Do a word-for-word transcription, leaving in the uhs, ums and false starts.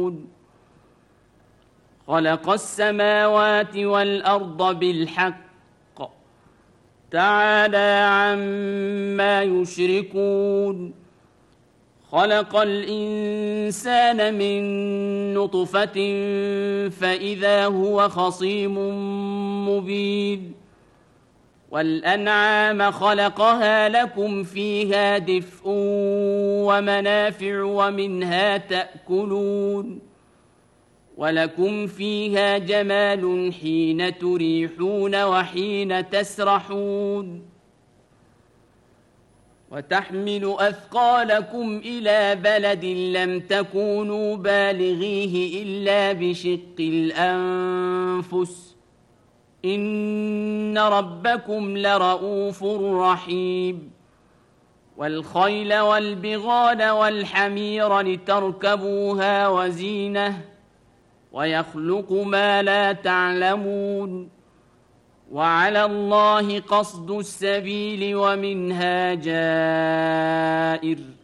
خلق السماوات والأرض بالحق تعالى عما يشركون خلق الإنسان من نطفة فإذا هو خصيم مبين والأنعام خلقها لكم فيها دفء ومنافع ومنها تأكلون ولكم فيها جمال حين تريحون وحين تسرحون وتحمل أثقالكم إلى بلد لم تكونوا بالغيه إلا بشق الأنفس إن ربكم لرؤوف رحيم والخيل والبغال والحمير لتركبوها وزينة ويخلق ما لا تعلمون وعلى الله قصد السبيل ومنها جائر